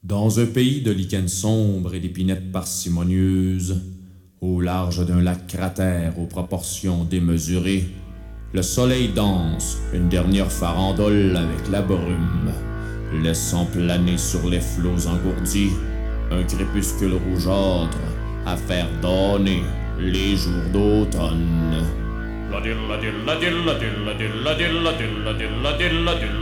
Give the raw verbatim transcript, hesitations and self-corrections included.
Dans un pays de lichens sombres et d'épinettes parcimonieuses, au large d'un lac cratère aux proportions démesurées, le soleil danse une dernière farandole avec la brume, laissant planer sur les flots engourdis un crépuscule rougeâtre à faire donner les jours d'automne. La dilla dilla dilla dilla dilla dilla dilla dilla dilla